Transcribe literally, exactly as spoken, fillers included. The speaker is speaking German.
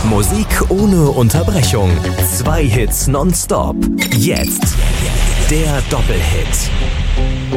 Musik ohne Unterbrechung. Zwei Hits nonstop. Jetzt der Doppelhit.